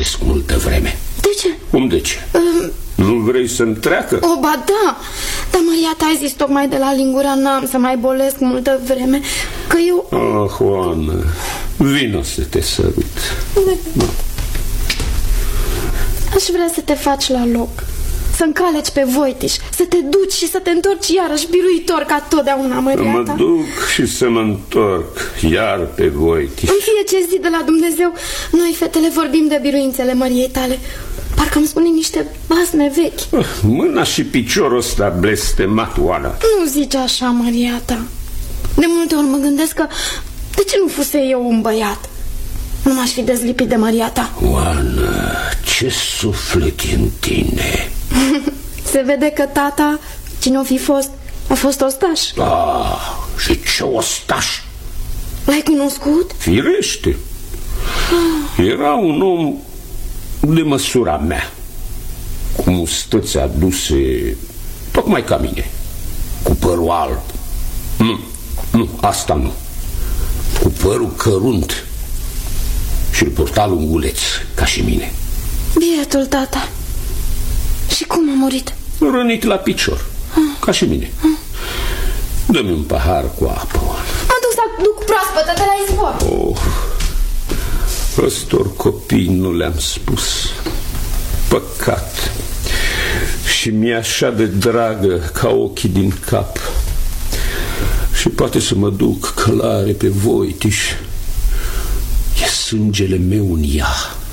vorbesc multă vreme. De ce? Cum de ce? Nu vrei să-mi treacă? O, ba da, dar Maria ta ai zis tocmai de la lingura, n-am să mai bolesc multă vreme, că eu... Ah, Oana, vino să te sărut. Aș vrea să te faci la loc, să încaleci pe Voitiș, să te duci și să te întorci iarăși biruitor ca totdeauna, Maria ta. Să mă duc și să mă întorc iar pe Voitiș. În fiecare zi de la Dumnezeu, noi fetele vorbim de biruințele Măriei tale. Parcă îmi spune niște basme vechi. Mâna și piciorul ăsta blestemat, Oana. Nu zici așa, Maria ta. De multe ori mă gândesc că de ce nu fuse eu un băiat? Nu m-aș fi dezlipit de Maria ta. Oana, ce suflet e în tine. Se vede că tata, cine o fi fost, a fost ostaș. Ah, și ce ostaș? L-ai cunoscut? Firește. Era un om de măsura mea, cu mustăți aduse tocmai ca mine, cu părul alb. Nu, asta nu. Cu părul cărunt și îl purta lunguleț, ca și mine. Bietul tata. Și cum a murit? Rănit la picior, ca și mine. Dă-mi un pahar cu apă. Mă duc să aduc proaspătă de la izvor. Ăstor copii nu le-am spus. Păcat. Și mi-e așa de dragă ca ochii din cap. Și poate să mă duc călare pe Voitiș. E sângele meu în ea.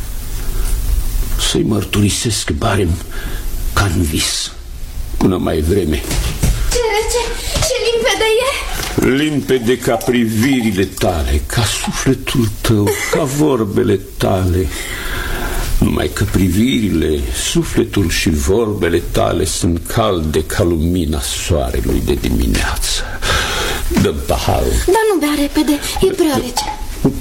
Să-i mărturisesc barem ca în vis, până mai vreme. Ce rece, ce limpede e! Limpede ca privirile tale, ca sufletul tău, ca vorbele tale. Numai că privirile, sufletul și vorbele tale sunt calde ca lumina soarelui de dimineață. Dă-mi paharul. Dar nu bea repede, e prea rece.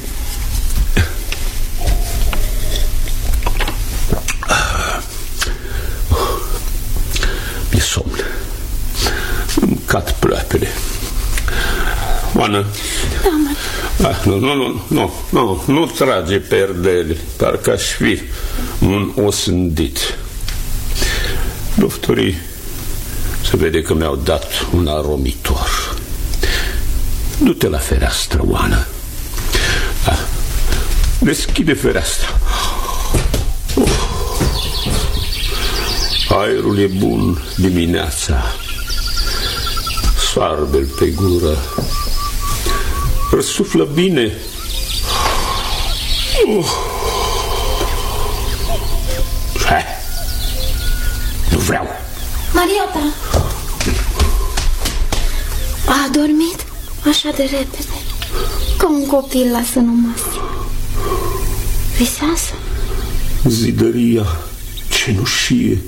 Mi-e somn. Îmi cad pleoapele. Oana. Da, mă. Nu trage perdele. Parcă aș fi un osândit. Doctorii se vede că mi-au dat un aromitor. Du-te la fereastră, Oana. Deschide fereastra. Aerul e bun dimineața. Soarbel pe gură. Răsuflă bine. Nu vreau. Maria ta a dormit așa de repede, ca un copil la sânul măsii. Visează. Zidăria cenușie,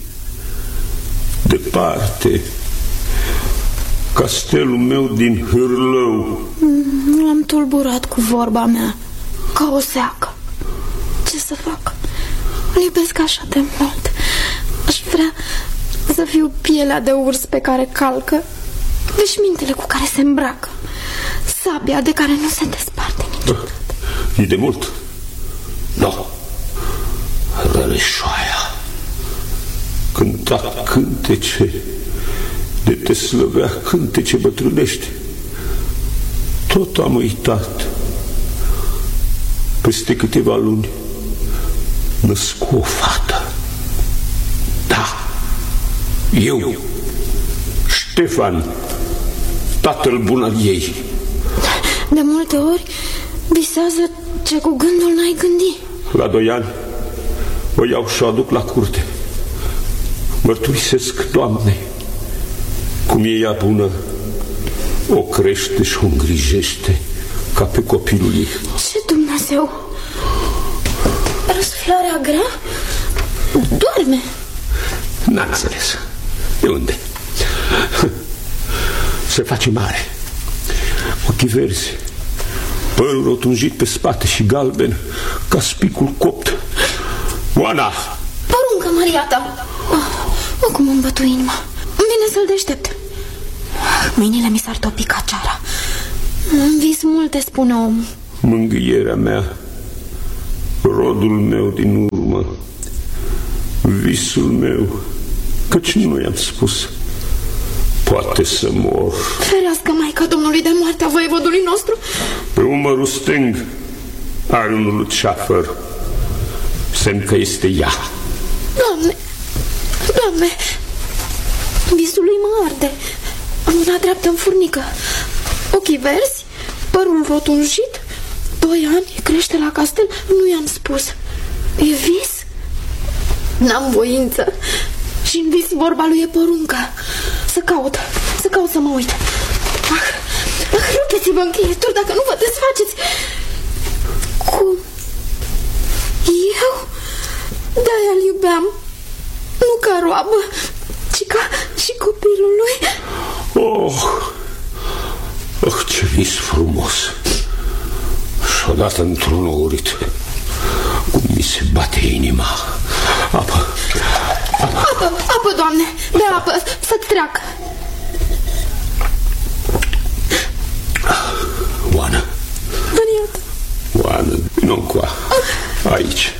departe, castelul meu din Hârlău. L-am tulburat cu vorba mea, ca o seacă. Ce să fac? Îl iubesc așa de mult. Aș vrea să fiu pielea de urs pe care calcă, veșmintele cu care se îmbracă, sabia de care nu se desparte niciodată. E de mult? Nu. Răleșoaia cânta cântece, de te slăvea cântece bătrânești. Tot am uitat. Peste câteva luni născu o fată. Da, eu, Ștefan, tatăl bun al ei. De multe ori visează ce cu gândul n-ai gândi. La 2 ani o iau și o aduc la curte. Mărturisesc, Doamne, cum e ea bună, o crește și o îngrijește ca pe copilul ei. Ce Dumnezeu! Răsuflarea grea? Doarme. N-am înțeles. De unde? Se face mare. Ochii verzi, părul rotunjit pe spate și galben ca spicul copt. Oana! Poruncă, Maria ta! Cum îmi bătu inima. Îmi vine să-l deștept. Mâinile mi s-ar topi ca ceara. În vis multe, spune omul. Mângâierea mea, rodul meu din urmă. urmă visul meu, căci nu i-am spus. Poate să mor. Ferească Maica Domnului de moartea voievodului nostru. Pe umărul stâng are un luceafăr, semn că este ea. Doamne, Doamne, visul lui mă arde. Mâna dreaptă în furnică, ochii verzi, părul rotunjit, 2 ani, crește la castel. Nu i-am spus. E vis? N-am voință. Și în vis vorba lui e poruncă. Să caut să mă uit. Rupeți-vă încheieturi dacă nu vă desfaceți. Cum? Eu? De-aia îl iubeam. Nu ca roabă, ci ca și copilul lui. Ce vis frumos. Și odată într-unul urit. Cum mi se bate inima. Apă, Doamne, bea apă, să-ți treacă. Oană. Măriata. Oană, nu încoa. Aici.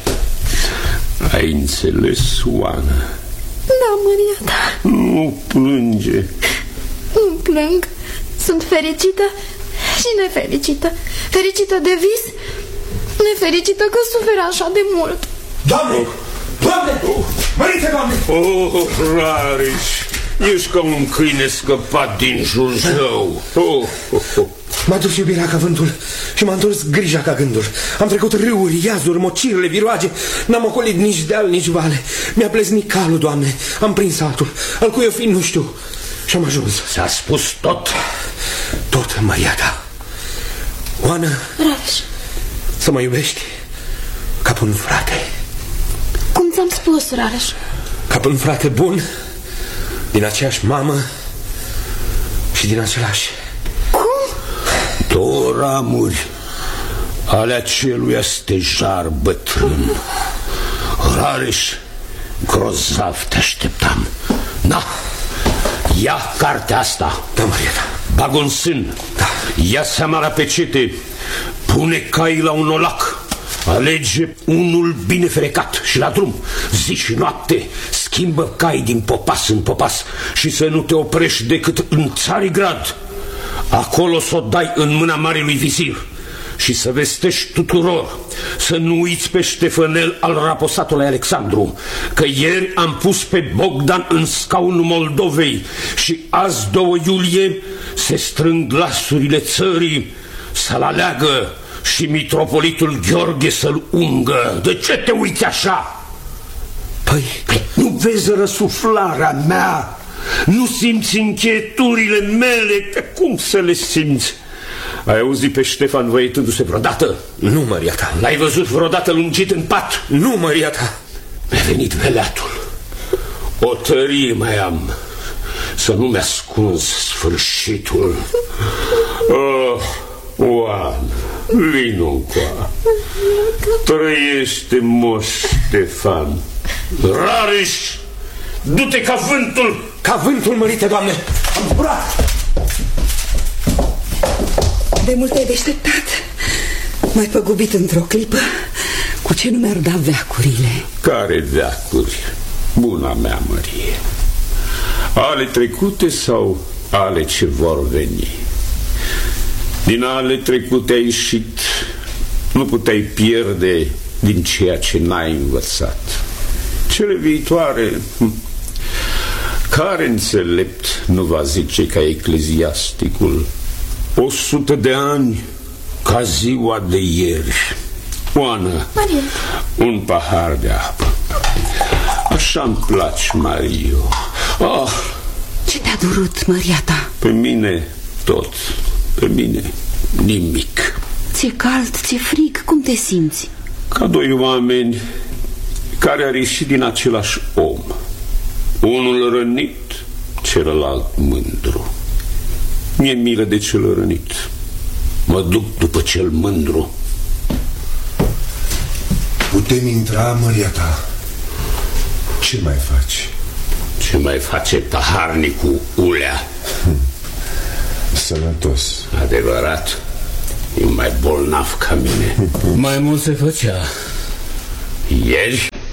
Ai înțeles, Oană? Da, Măriata. Nu plânge. Nu plâng. Sunt fericită și nefericită. Fericită de vis, nefericită că suferă așa de mult. Doamne! Doamne! Mărite, Doamne! Rareș, ești ca un câine scăpat din jurjău. M-a dus iubirea ca vântul și m-a întors grija ca gândul. Am trecut râuri, iazuri, mocirele, viroage. N-am ocolit nici deal, nici vale. Mi-a pleznit calul, Doamne. Am prins altul, al cui o fi nu știu. Și am ajuns. S-a spus tot? Tot, Măriata. Oană, Rareș, să mă iubești ca pe un frate. cum ți-am spus, Rareș? Ca pe un frate bun, din aceeași mamă și din același. Cum? 2 ramuri ale aceluia stejar bătrân. Rareș, grozav te așteptam. Na, ia cartea asta. Da, Măriata. Bag-o în sân. Da. Ia seama la pecete. Pune caii la un olac. Alege unul bine frecat și la drum, zi și noapte, schimbă cai din popas în popas și să nu te oprești decât în Țarigrad. Acolo s-o dai în mâna marelui vizir și să vestești tuturor să nu uiți pe Ștefănel al raposatului Alexandru, că ieri am pus pe Bogdan în scaunul Moldovei și azi 2 iulie se strâng glasurile țării să-l aleagă și mitropolitul Gheorghe să-l ungă. De ce te uiți așa? Păi, nu vezi răsuflarea mea? Nu simți încheieturile mele? Pe cum să le simți? Ai auzit pe Ștefan văitându-se vreodată? Nu, Măriata. L-ai văzut vreodată lungit în pat? Nu, Măriata. Mi-a venit veleatul. O tărie mai am să nu mi-ascunzi sfârșitul. Oană, vino încoa. Trăiește, Moș Ștefan. Rareș, du-te ca vântul. Ca vântul, mărite, Doamne. Am zburat. De mult te-ai deșteptat. M-ai păgubit într-o clipă. Cu ce nu mi-ar da veacurile? Care veacuri, buna mea Mărie? Ale trecute sau ale ce vor veni? Din ale trecute ai ieșit. Nu puteai pierde din ceea ce n-ai învățat. Cele viitoare, care înțelept nu va zice ca ecleziasticul? 100 de ani ca ziua de ieri. Oană, Marie, un pahar de apă. Așa-mi place, Mario. Ce te-a durut, Măriata? Pe mine tot. Pe mine nimic. Ți-e cald, ți-e frig, cum te simți? Ca 2 oameni care ar ieși din același om. Unul rănit, celălalt mândru. Mi-e milă de cel rănit. Mă duc după cel mândru. Putem intra, Măriata? Ce mai faci? Ce mai face paharnicul Ulea? Sănătos. Adevărat, e mai bolnav ca mine. Mai mult se făcea. Ieri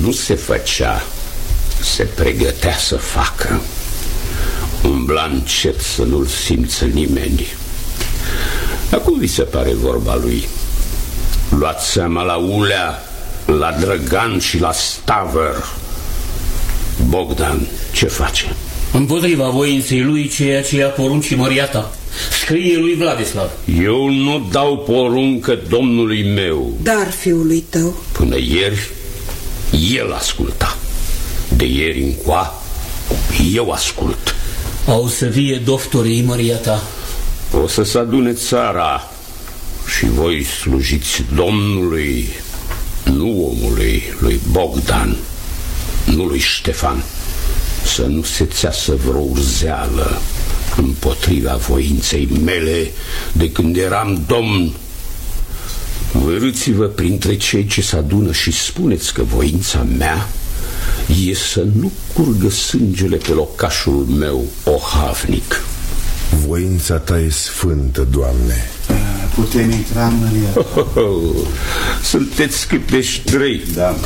nu se făcea, se pregătea să facă. Umbla încet să nu-l simță nimeni. Acum vi se pare vorba lui? Luați seama la Ulea, la Drăgan și la Stavăr. Bogdan ce face? Împotriva voinței lui, ceea ce i-a poruncit măria ta. Scrie lui Vladislav. Eu nu dau poruncă domnului meu. Dar fiului tău? Până ieri el asculta. De ieri încoa eu ascult. Au să vie doctorii măria ta. O să se adune țara și voi slujiți Domnului, nu omului, lui Bogdan, nu lui Ștefan. Să nu se țeasă vreo urzeală împotriva voinței mele de când eram domn. Vărâți-vă printre cei ce se adună și spuneți că voința mea e să nu curgă sângele pe locașul meu ohavnic. Voința ta e sfântă, Doamne. Putem intra, Maria? Sunteți cât de ștrei. Da.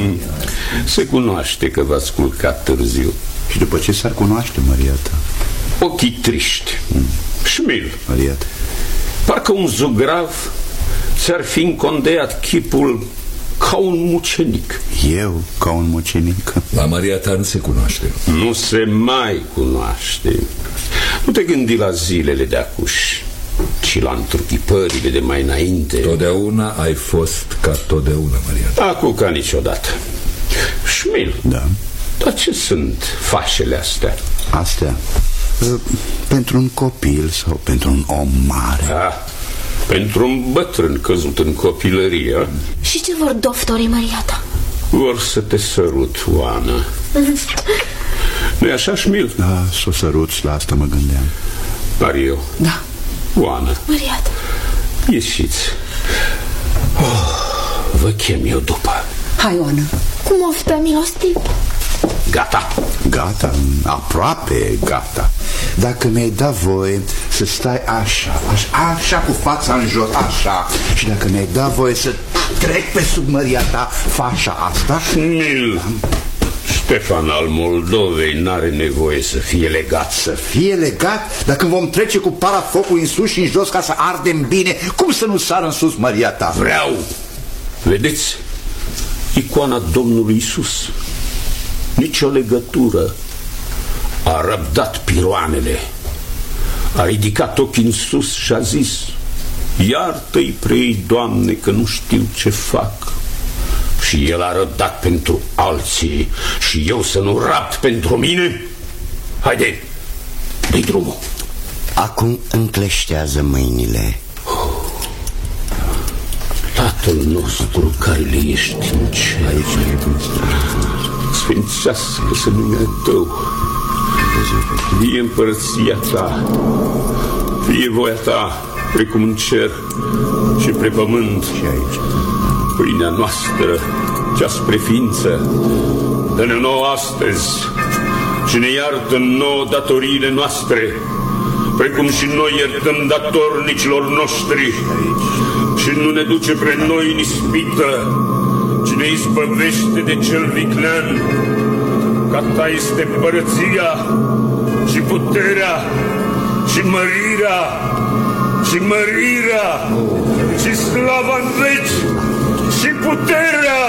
Se cunoaște că v-ați culcat târziu. Și după ce s-ar cunoaște, Maria ta? Ochii triști. Șmil, Maria ta, parcă un zugrav ți-ar fi încondeiat chipul ca un mucenic. eu ca un mucenic? La Maria ta nu se cunoaște. Nu se mai cunoaște. Nu te gândi la zilele de acuș, ci la întrupipările de mai înainte. Totdeauna ai fost ca totdeauna, Maria ta. Acum ca niciodată. Șmil, Da. dar ce sunt fașele astea? Astea pentru un copil sau pentru un om mare? Pentru un bătrân căzut în copilărie. Și ce vor doctorii măria ta? Vor să te sărut, Oana. Nu-i așa, Șmil? Da, s-o săruți, la asta mă gândeam. Mariu. Da. Oana, Măria ta. ieșiți. Vă chem eu după. Hai, Oana. Cum oftă, milostiv? Gata. Gata, aproape gata. Dacă mi-ai dat voie să stai așa cu fața în jos, așa, și dacă mi-ai dat voie să trec pe sub măria ta fașa asta... Șmil, Ștefan al Moldovei n-are nevoie să fie legat. Să fie legat? Dacă vom trece cu parafocul în sus și în jos ca să ardem bine, cum să nu sară în sus măria ta? Vreau. Vedeți? Icoana Domnului Iisus. Nici o legătură. A răbdat piroanele. A ridicat ochii în sus și a zis: iartă-i pre ei, Doamne, că nu știu ce fac. Și el a răbdat pentru alții și eu să nu rapt pentru mine? Haide, dă-i drumul. Acum încleștează mâinile. Tatăl nostru care le ești în cer, sfințească-se numele Tău, fie împărăția Ta, fie voia Ta, precum în cer și pe pământ. Pâinea noastră, cea spre ființă, dă-ne nouă astăzi și ne iartă nouă datoriile noastre, precum și noi iertăm datornicilor noștri. Și nu ne duce pre noi în ispită, ci ne izbăvește de cel viclean. Ca Ta este împărăția și puterea și mărirea și mărirea și slava în veci și puterea.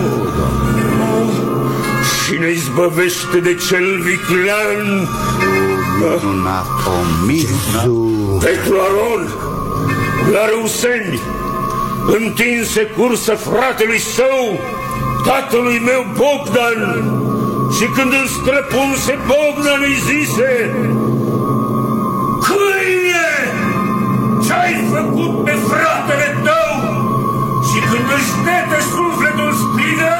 Și ne izbăvește de cel viclean. Minunat, o minunat. Petru Aron, la Râuseni, întinse cursă fratelui său, tatălui meu Bogdan, și când îl străpunse, Bogdan îi zise: câine, ce-ai făcut pe fratele tău? Și când își dete sufletul strigă: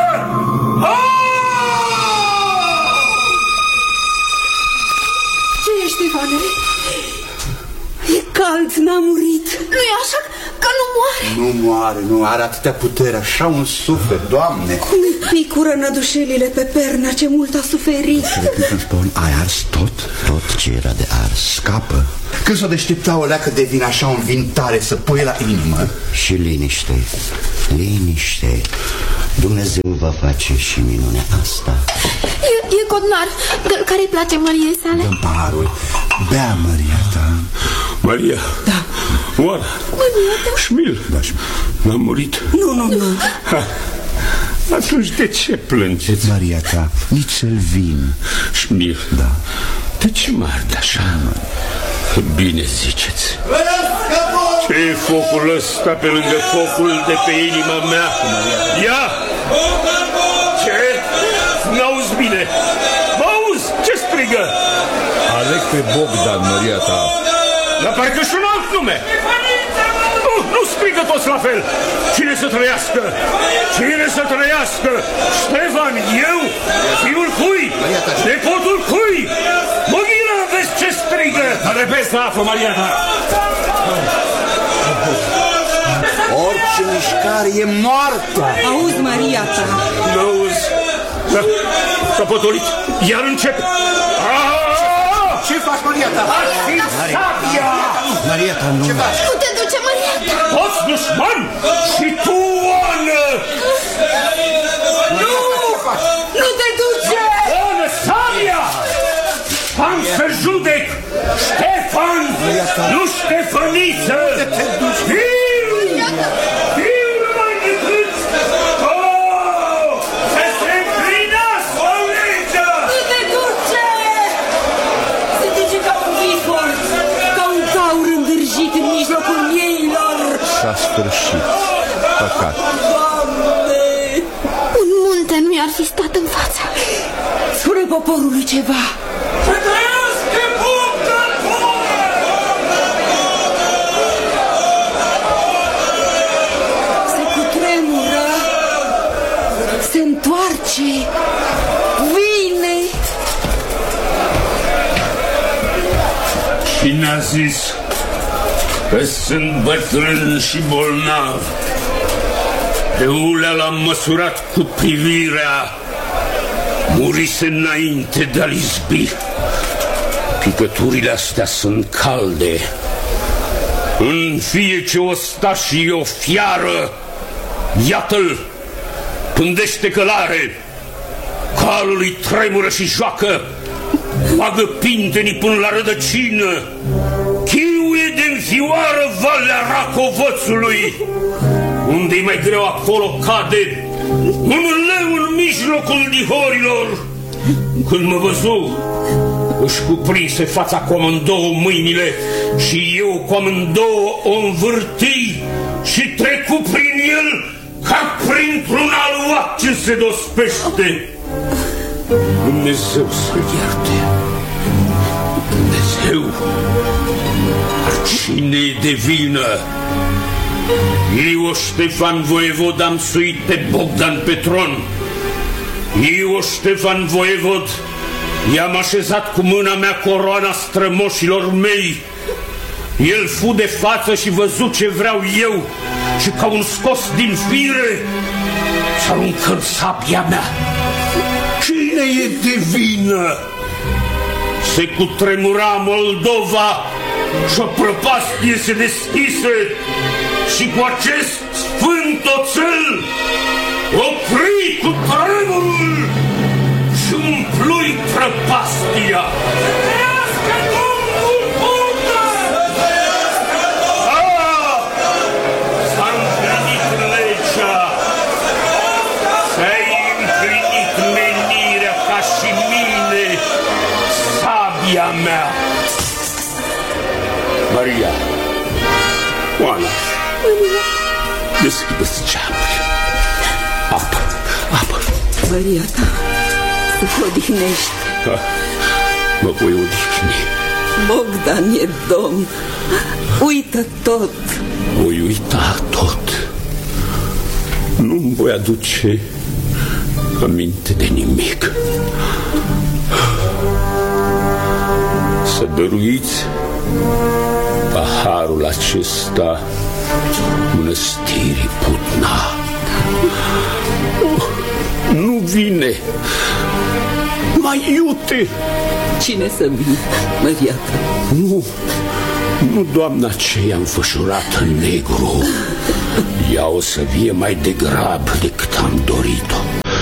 Ce ești, Ivane? E cald, n-a murit. Nu-i așa că nu moare? Nu moare, nu are atâtea putere, așa un suflet, Doamne. Cum îi picură nădușelile pe perna, ce mult a suferit. Când spun, ai ars tot? Tot ce era de ars. Scapă. Când s-o deștepta o leacă de vin așa un vin tare să pui la inimă. Și liniște. Liniște. Dumnezeu va face și minunea asta. E codnar, de care îi place Măriei sale. Dă-mi paharul. Bea, Maria ta. Maria. Da. Oana. Maria ta. Șmil. Da, n-am murit. Nu. Atunci de ce plângeți? Maria ta, nițel vin. Șmil. Da. De ce mă arde așa? Bine ziceți. Ce e focul ăsta pe lângă focul de pe inima mea? Ia! Ce? N-auzi bine? Mă auzi? Ce strigă? Aleg pe Bogdan, Maria ta. Dar parcă și un alt nume. Nu strigă toți la fel. Cine să trăiască? Cine să trăiască? Ștefan, eu? Fiul cui? Nepotul cui? Măghina, vezi ce strigă? Repezi la apă, Maria ta. Orice mișcare e moartă. Auzi, Maria ta. N-auzi? Da, s-a potolit. Iar încep. Ce faci, Maria ta? Maria ta, nu. Nu te duce, Maria ta. Toți dușmani și tu, Oană! Nu te duce! Oană, Sabia! Ștefan să judec! Ștefan! Nu Ștefăniță! Fiu! Fiu mai decât! Să se împlinească legea! Nu te duce! Se duce ca un vihor, ca un taur îndârjit în mijlocul mieilor. S-a sfârșit. Păcat. Doamne! Un munte nu i-ar fi stat în fața. Spune poporului ceva. Să trăiască Bogdan! Se cutremură, se întoarce, vine. Cine a zis că sunt bătrân și bolnav? Pe ulea l-am măsurat cu privirea. Murise înainte de a-l izbi. Picăturile astea sunt calde. În fie ce ostaș e o fiară. Iată-l, pândește călare. Calul îi tremură și joacă. Bagă pintenii până la rădăcină. Chiuie de înfioară valea Racovățului. Unde-i mai greu acolo cade un leu în mijlocul dihorilor. Când mă văzu, își cuprinse fața cu amândouă mâinile și eu cu amândouă o învârti și trecu prin el ca printr-un aluat ce se dospește. Dumnezeu să-l ierte. Dumnezeu. Dar cine-i de vină? Eu, Ștefan voievod, am suit pe Bogdan pe tron. Eu, Ștefan voievod, i-am așezat cu mâna mea coroana strămoșilor mei. El fu de față și văzut ce vreau eu și ca un scos din fire s-aruncă în sabia mea. Cine e de vină? Se cutremura Moldova și o prăpastie se deschise și cu acest sfânt oțel opri cu tremurul și umplui prăpastia. Să Domnul Bogdan! S-a împlinit legea, s-ai împlinit menirea ca și mine, sabia mea. Maria, Oana, deschide-ți geamul. Apă. Maria ta, să te odihnești. Mă voi odihni. Bogdan e domn. Uită tot. Voi uita tot. Nu-mi voi aduce aminte de nimic. Să dăruiți paharul acesta mănăstirii Putna. Nu vine. Mai iute. Cine să vină, Maria ta? Nu doamna aceea înfășurată în negru. Ea o să vie mai degrab decât am dorit-o.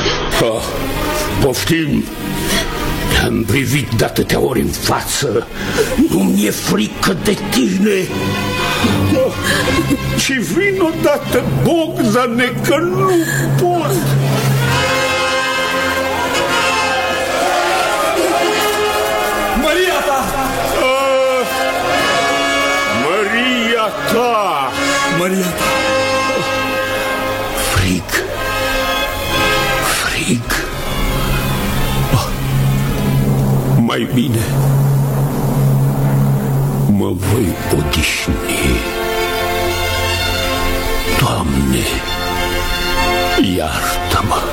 Poftim. Te-am privit de atâtea ori în față. Nu mi-e frică de tine. Și vin odată, Bogdane, că nu pot. Maria ta! Maria ta! Maria ta! Frig. Mai bine mă voi odihni. Doamne, iartă-mă.